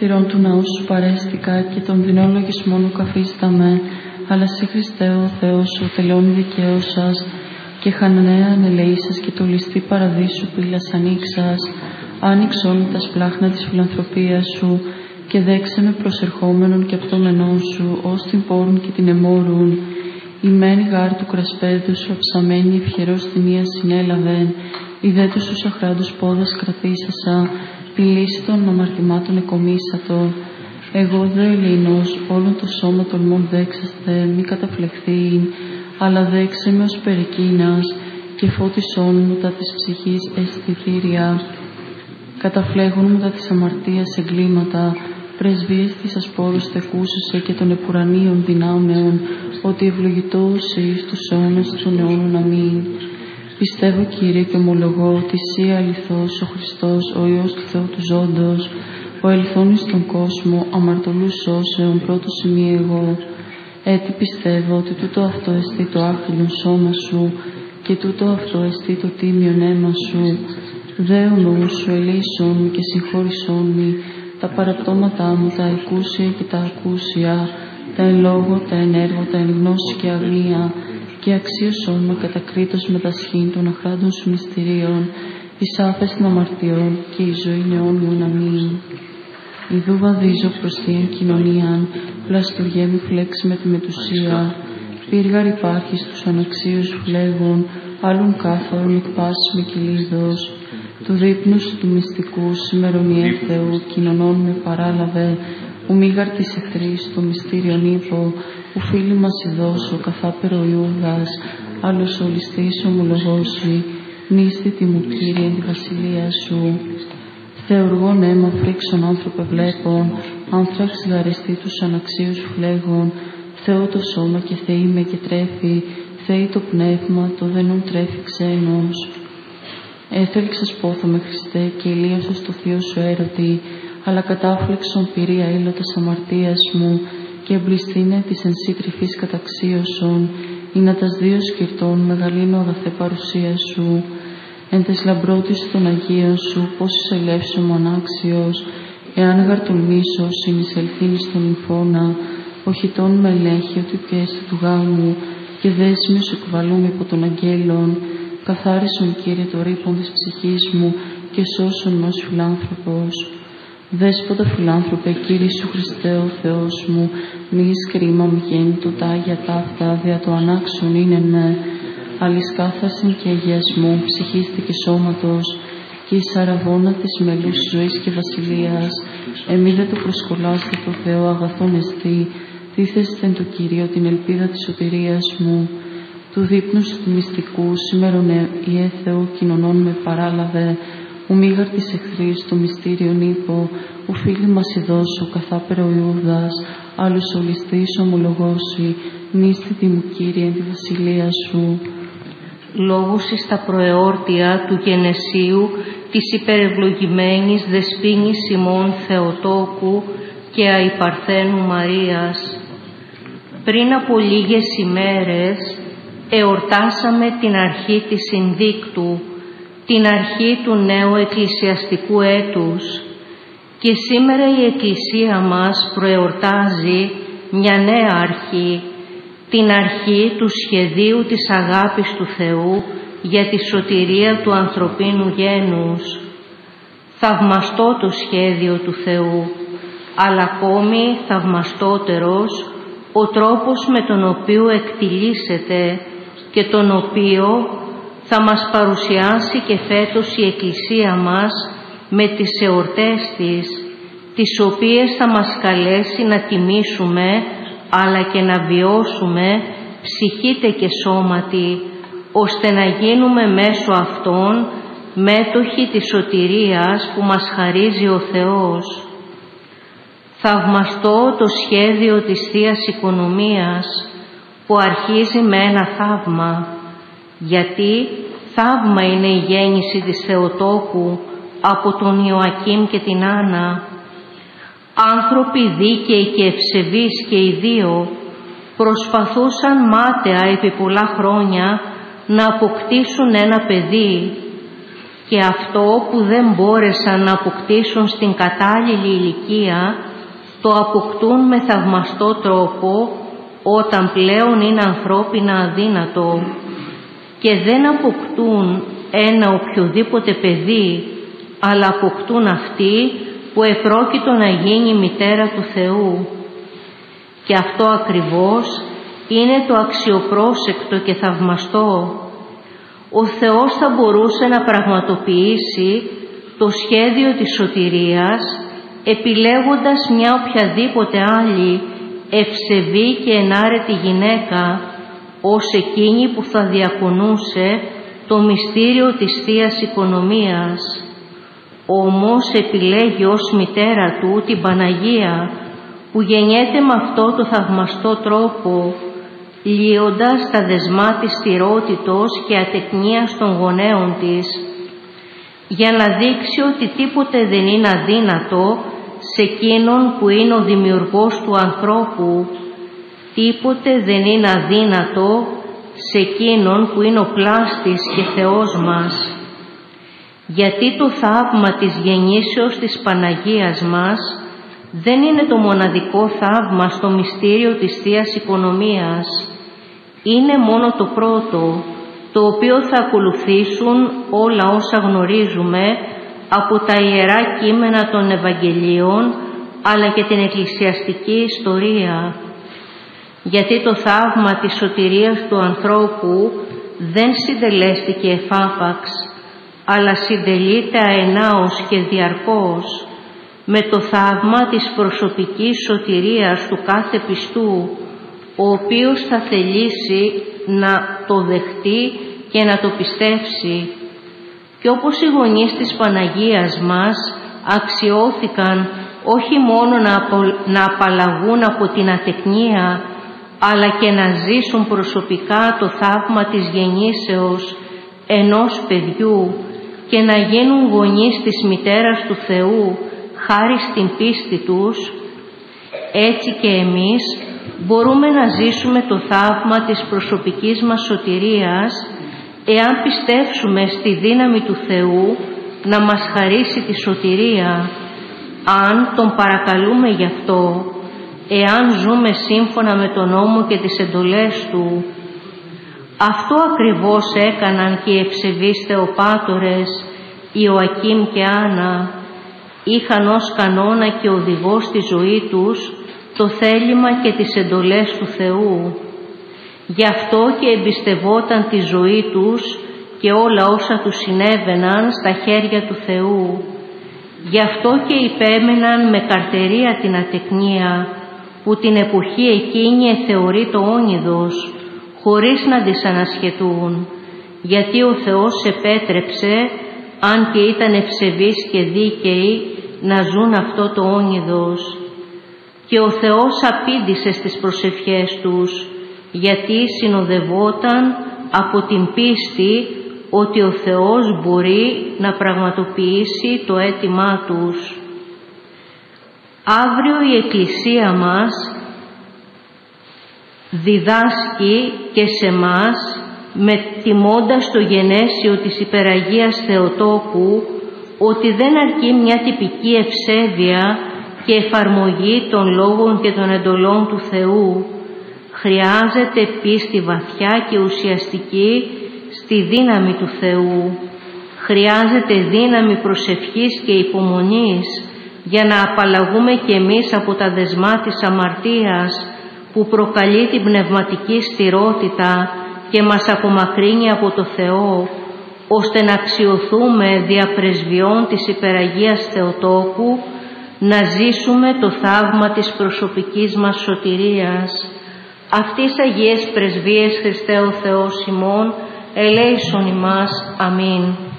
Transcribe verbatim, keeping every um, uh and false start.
πυρών του ναού σου παρέστηκα και των δεινών λογισμών καφίσταμε, αλλά σε Χριστέ ο Θεός σου τελειώνει δικαίωσας και χανανέα ανελεήσας και το ληστή παραδείσου πύλας ανοίξας, άνοιξ όλη τα σπλάχνα της φιλανθρωπίας σου και δέξε με προσερχόμενον και απτωμενών σου, ως την πόρουν και την εμόρουν. Η μεν γάρ του κρασπέδου σου αψαμένη ευχερός τιμία συνέλαβεν, η δε τους τους αχράντους πόδας κρατήσασα, τη λύση των αμαρτημάτων εκομίσατο. Εγώ δε ελεηνός, όλον το σώμα τολμών δέξαστε, μη καταφλεχθείν, αλλά δέξε με ως περικίνας και φώτισόν μου τα της ψυχής αισθητήρια. Καταφλέγουν μου τα της αμαρτίας εγκλήματα, πρεσβείες της ασπόρους θεκούσουσε και των επουρανίων δυνάμεων, ότι ευλογητός εις τους αιώνας των αιώνων αμήν. Πιστεύω, Κύριε, και ομολογώ ότι Συ αληθώς ο Χριστός, ο Υιός του Θεού του Ζώντος, ο ελθόν εις τον κόσμο, αμαρτωλούς σώσεων, πρώτος ημί εγώ. Έτσι πιστεύω ότι τούτο αυτό εστί το άχυλον σώμα σου και τούτο αυτό εστί το τίμιον αίμα σου. Δε ο νους σου ελεήσον μου και συγχώρησόν μη τα παραπτώματά μου, τα εκούσια και τα ακούσια, τα εν λόγω, τα εν έργο, τα εν γνώση και αγνία, και αξίωσόν με κατακρίτως με τα σχήν των αχράντων σου μυστηρίων, εις άφες των αμαρτιών και η ζωή αιώνιον αμήν. Ιδού βαδίζω προς θείαν κοινωνίαν, πλαστουργέ μη φλέξει με τη μετουσία, πύργαρ υπάρχει στους αναξίους φλέγων, άλλων κάθαρων εκπάσεις με κυλίδος. Του δείπνους του μυστικού σημερονιέ Θεού, κοινωνών με παράλαβε, ου μήγαρ της εχθρής το μυστήριον ύπο, ου φίλοι μας ειδώσω καθάπερο Ιούδας, άλλος ολιστής ομολογώσει, νίστητη μου Κύριε εν τη βασιλεία σου. Θεουργών αίμα φρίξον άνθρωπε βλέπων, άνθραξ γαριστή τους αναξίους φλέγων, Θεό το σώμα και Θεή με και τρέφει, Θεή το πνεύμα, το δένον τρέφει ξένος. Έθελξες πόθο με Χριστέ και ηλίωσες το θείο σου έρωτη, αλλά κατάφλεξον πυρία ήλωτας αμαρτίας μου και εμπληστήνε της εν σύ τρυφής καταξίωσον, ή να τας δύο σκυρτών μεγαλύνω αγαθέ παρουσία σου. Εν τες λαμπρότης των Αγίων σου, πόσους ελεύσω μου ανάξιος, εάν γαρτολμήσω συνεισελθήν στον λυμφώνα, οχητών με ελέγχει ότι πιέστη του γάμου, και δέσμιος εκβαλούμε υπό των αγγέλων, καθάρισον Κύριε το ρήπον της ψυχής μου και σώσον με ως φιλάνθρωπος. Δέσποτα φιλάνθρωπε, Κύριε σου Χριστέ ο Θεός μου, μη εις κρίμα μη γέννητο τα Άγια ταύτα, δια το ανάξον είναι με, αλλης κάθαρσιν και αγιασμού, ψυχίστη και σώματος, και εις αραβώνα της μελούς ζωής και βασιλείας, εμεί δε το προσκολάστε το Θεό αγαθόν εστί, τίθεστε εν το Κύριο την ελπίδα της σωτηρίας μου. Του δείπνου του μυστικού, σήμερον Ιε Θεού κοινωνών με παράλαβε, ου μήγαρ της εχθρής το μυστήριον ύπο, ου φίλοι μας ειδώσου καθάπερο Ιούδας, άλλος ολιστής ομολογώσει, νίστητη μου Κύριε εν τη βασιλεία σου. Λόγους εις τα προεόρτια του γενεσίου της υπερευλογημένης δεσποίνης ημών Θεοτόκου και αϊπαρθένου Μαρίας. Πριν από λίγες ημέρες εορτάσαμε την αρχή της Συνδίκτου, την αρχή του νέου εκκλησιαστικού έτους, και σήμερα η Εκκλησία μας προεορτάζει μια νέα αρχή, την αρχή του σχεδίου της αγάπης του Θεού για τη σωτηρία του ανθρωπίνου γένους. Θαυμαστό το σχέδιο του Θεού, αλλά ακόμη θαυμαστότερος ο τρόπος με τον οποίο εκτιλήσεται και τον οποίο θα μας παρουσιάσει και φέτος η Εκκλησία μας με τις εορτές της, τις οποίες θα μας καλέσει να τιμήσουμε αλλά και να βιώσουμε ψυχήτε και σώματι, ώστε να γίνουμε μέσω αυτών μέτοχοι της σωτηρίας που μας χαρίζει ο Θεός. Θαυμαστό το σχέδιο της Θείας Οικονομίας, που αρχίζει με ένα θαύμα, γιατί θαύμα είναι η γέννηση της Θεοτόκου από τον Ιωακήμ και την Άννα. Άνθρωποι δίκαιοι και ευσεβείς και οι δύο προσπαθούσαν μάταια επί πολλά χρόνια να αποκτήσουν ένα παιδί. και αυτό που δεν μπόρεσαν να αποκτήσουν στην κατάλληλη ηλικία, το αποκτούν με θαυμαστό τρόπο όταν πλέον είναι ανθρώπινα αδύνατο, και δεν αποκτούν ένα οποιοδήποτε παιδί, αλλά αποκτούν αυτή που επρόκειτο να γίνει μητέρα του Θεού. Και αυτό ακριβώς είναι το αξιοπρόσεκτο και θαυμαστό. Ο Θεός θα μπορούσε να πραγματοποιήσει το σχέδιο της σωτηρίας επιλέγοντας μια οποιαδήποτε άλλη ευσεβή και ενάρετη γυναίκα ως εκείνη που θα διακονούσε το μυστήριο της Θείας Οικονομίας. Όμως επιλέγει ως μητέρα του την Παναγία, που γεννιέται με αυτό το θαυμαστό τρόπο, λύοντας τα δεσμά της στηρότητος και ατεκνίας των γονέων της, για να δείξει ότι τίποτε δεν είναι αδύνατο σε εκείνον που είναι ο δημιουργός του ανθρώπου, τίποτε δεν είναι αδύνατο σε εκείνον που είναι ο πλάστης και Θεός μας. Γιατί το θαύμα της γεννήσεως της Παναγίας μας δεν είναι το μοναδικό θαύμα στο μυστήριο της Θείας Οικονομίας. Είναι μόνο το πρώτο, το οποίο θα ακολουθήσουν όλα όσα γνωρίζουμε από τα Ιερά Κείμενα των Ευαγγελίων, αλλά και την εκκλησιαστική ιστορία. Γιατί το θαύμα της σωτηρίας του ανθρώπου δεν συντελέστηκε εφάπαξ, αλλά συντελείται αενάως και διαρκώς με το θαύμα της προσωπικής σωτηρίας του κάθε πιστού, ο οποίος θα θελήσει να το δεχτεί και να το πιστέψει. Και όπως οι γονείς της Παναγίας μας αξιώθηκαν όχι μόνο να, απο, να απαλλαγούν από την ατεκνία, αλλά και να ζήσουν προσωπικά το θαύμα της γεννήσεως ενός παιδιού και να γίνουν γονείς της μητέρας του Θεού χάρη στην πίστη τους, έτσι και εμείς μπορούμε να ζήσουμε το θαύμα της προσωπικής μας σωτηρίας εάν πιστέψουμε στη δύναμη του Θεού να μας χαρίσει τη σωτηρία, αν Τον παρακαλούμε γι' αυτό, εάν ζούμε σύμφωνα με τον νόμο και τις εντολές Του. Αυτό ακριβώς έκαναν και οι ευσεβείς θεοπάτορες Ιωακήμ και Άννα. Είχαν ως κανόνα και οδηγό στη ζωή τους το θέλημα και τις εντολές του Θεού. Γι' αυτό και εμπιστευόταν τη ζωή τους και όλα όσα τους συνέβαιναν στα χέρια του Θεού. Γι' αυτό και υπέμεναν με καρτερία την ατεκνία, που την εποχή εκείνη εθεωρεί το όνειδος, χωρίς να τις ανασχετούν, γιατί ο Θεός επέτρεψε, αν και ήταν ευσεβείς και δίκαιοι, να ζουν αυτό το όνειδος. Και ο Θεός απήντησε στις προσευχές τους, γιατί συνοδευόταν από την πίστη ότι ο Θεός μπορεί να πραγματοποιήσει το αίτημά τους. Αύριο η Εκκλησία μας διδάσκει και σε μας, με τιμώντας το γενέσιο της Υπεραγίας Θεοτόκου, ότι δεν αρκεί μια τυπική ευσέβεια και εφαρμογή των λόγων και των εντολών του Θεού. Χρειάζεται πίστη βαθιά και ουσιαστική στη δύναμη του Θεού. Χρειάζεται δύναμη προσευχής και υπομονής για να απαλλαγούμε κι εμείς από τα δεσμά της αμαρτίας που προκαλεί την πνευματική στηρότητα και μας απομακρύνει από το Θεό, ώστε να αξιωθούμε δια πρεσβειών της Υπεραγίας Θεοτόκου, να ζήσουμε το θαύμα της προσωπικής μας σωτηρίας. Αυτής Αγίες Πρεσβείες Χριστέ ο Θεός ημών, ελέησον ημάς. Αμήν.